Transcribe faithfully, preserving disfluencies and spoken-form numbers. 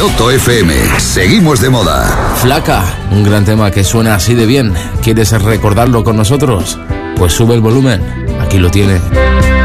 Yoto F M. Seguimos de moda. Flaca, un gran tema que suena así de bien. ¿Quieres recordarlo con nosotros? Pues sube el volumen. Aquí lo tiene.